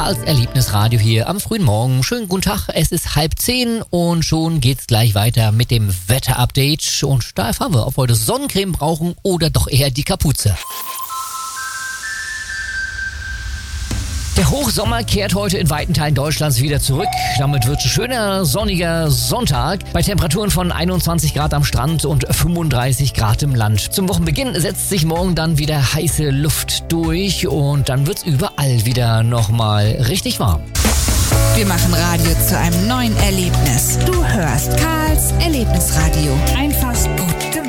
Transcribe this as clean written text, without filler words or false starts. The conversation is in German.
Karls Erlebnisradio hier am frühen Morgen. Schönen guten Tag, es ist 9:30 und schon geht's gleich weiter mit dem Wetterupdate. Und da erfahren wir, ob wir heute Sonnencreme brauchen oder doch eher die Kapuze. Der Hochsommer kehrt heute in weiten Teilen Deutschlands wieder zurück. Damit wird es ein schöner, sonniger Sonntag bei Temperaturen von 21 Grad am Strand und 35 Grad im Land. Zum Wochenbeginn setzt sich morgen dann wieder heiße Luft durch und dann wird es überall wieder nochmal richtig warm. Wir machen Radio zu einem neuen Erlebnis. Du hörst Karls Erlebnisradio. Einfach